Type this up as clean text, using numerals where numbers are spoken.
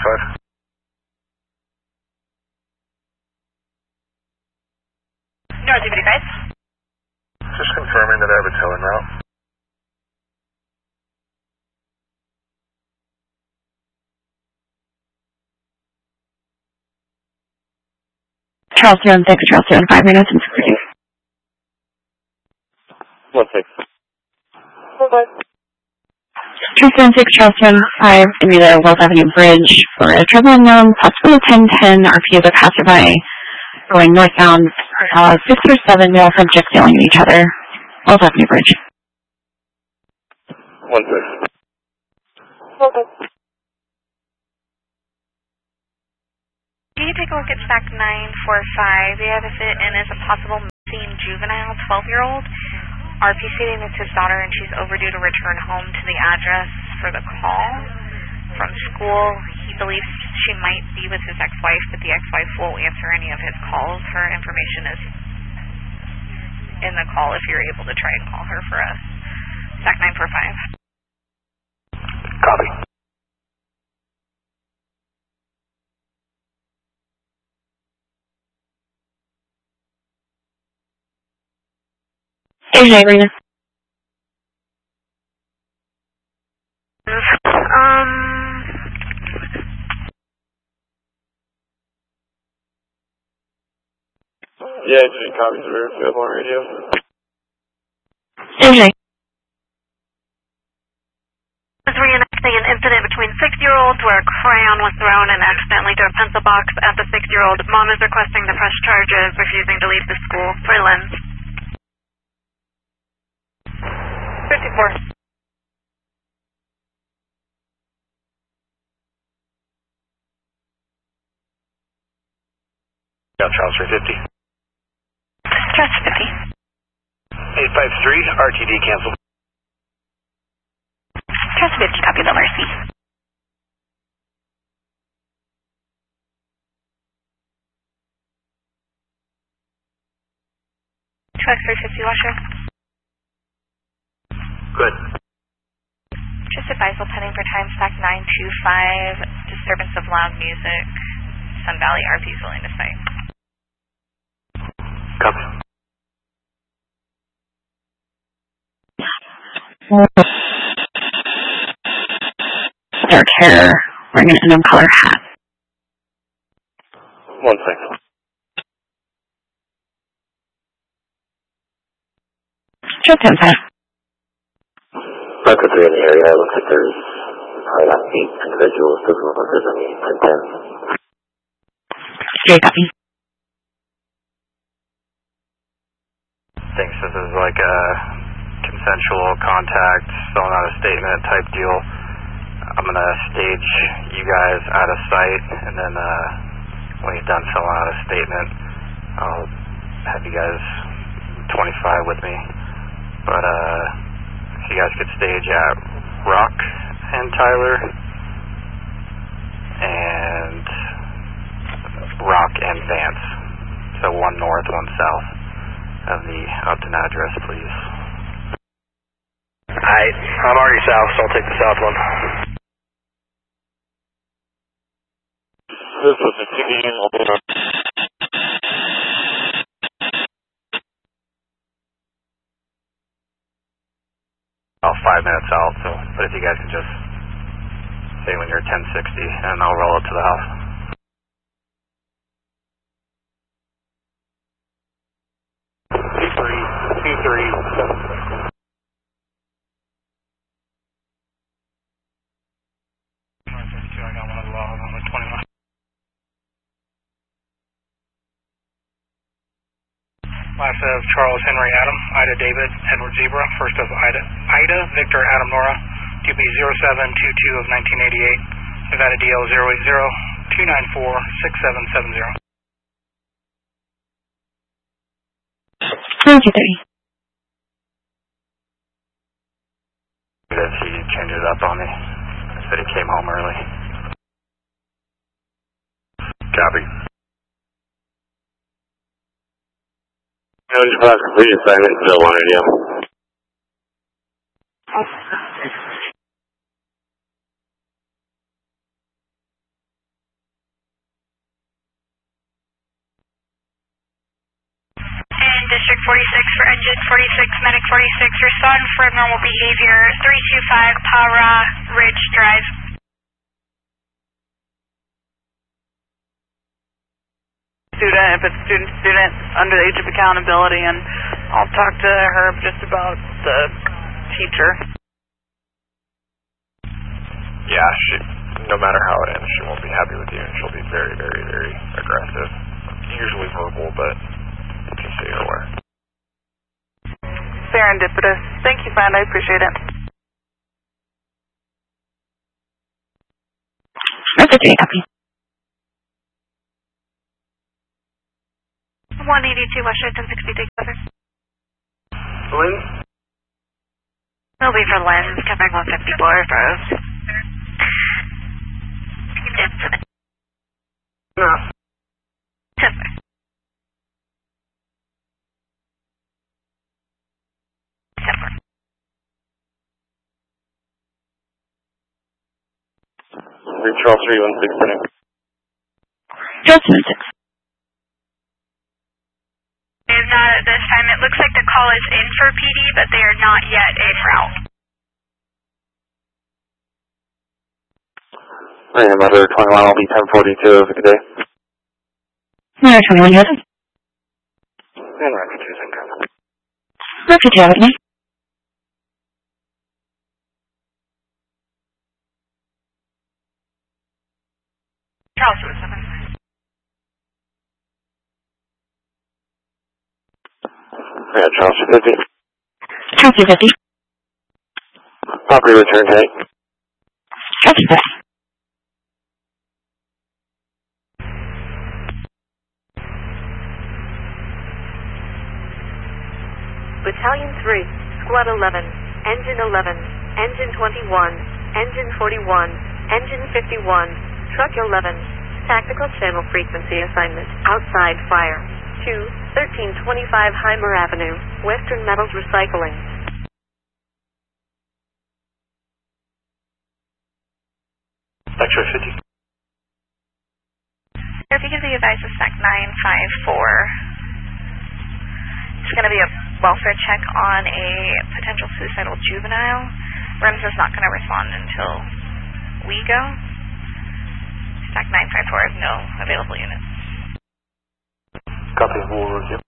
X5. North 255. Just confirming that I have a tow en route. Charles 216, Charles 215, right now, since recruiting. 16. Charles 216, Charles 215, give me the Wells Avenue Bridge for a travel unknown, possible 1010, RP of a passerby, going northbound, 6 or 7 male subjects yelling at each other. Wells Avenue Bridge. 16. Can you take a look at stack 945? They have a fit in as a possible missing juvenile 12-year-old. RP stating it's his daughter and she's overdue to return home to the address for the call from school. He believes she might be with his ex-wife, but the ex-wife won't answer any of his calls. Her information is in the call if you're able to try and call her for us. Stack 945. Copy. AJ, Rena. Yeah, I didn't copy the available on radio. AJ. Reenacting an incident between 6-year-olds where a crayon was thrown and accidentally to a pencil box at the 6-year-old. Mom is requesting the press charges, refusing to leave the school. For Lens. 54. Got Charles 350. Charles 50. 853, RTD canceled. Charles 50, copy the Mercy. Truck 350, Washer. Good. Just advisal pending for time stack 925. Disturbance of loud music. Sun Valley RP is willing to say. Copy. Dark hair, wearing an N.M. color hat. 16. Charles 215. Marker 3 in the area. Looks like there's probably about 8 individuals. Doesn't look like there's any 1010. Straight copy. Thinks this is like a consensual contact, filling out a statement type deal. I'm going to stage you guys out of sight, and then when he's done filling out a statement, I'll have you guys 25 with me. But if you guys could stage at Rock and Tyler, and Rock and Vance. So one north, one south of the Upton address, please. I'm already south, so I'll take the south one. This was a TD. About 5 minutes out, so, but if you guys can just say when you're 1060, and I'll roll up to the house. Last of Charles Henry Adam, Ida David, Edward Zebra, first of Ida Victor Adam Nora, QB 0722 of 1988, Nevada DL 080 294 6770. 93. If he changes up on me, I said he came home early. Copy. How was your class complete assignment? Still 1 radio. 46 for engine 46, medic 46, respond for normal behavior, 325 Para Ridge Drive. Student, if it's student under the age of accountability, and I'll talk to her just about the teacher. Yeah, no matter how it ends, she won't be happy with you, and she'll be very, very, very aggressive. Usually verbal, but just so you're aware. Serendipitous. Thank you, friend. I appreciate it. That's okay, copy. 182 Washington 60 cover. Lynn? It'll be for Lens, covering 154 for us. No. Charles 316 Center. Charles 316. Is not at this time. It looks like the call is in for PD, but they are not yet en route. Alright, Mother 21 will be 1042 for the day. Mother 21, yes. And Roger 2 Synchrona. Roger 2, have me. Charles 7. Yeah, Charles 250. Charles 250. Property return tank. Charles 250. Battalion 3, Squad 11, Engine 11, Engine 21, Engine 41, Engine 51, Truck 11, Tactical Channel Frequency Assignment, Outside Fire, 1325 Heimer Avenue, Western Metals Recycling. X-ray 50. If you give the advice of SAC 954, it's going to be a welfare check on a potential suicidal juvenile. REMS is not going to respond until we go. SAC 954 has no available units. Copy, we'll review.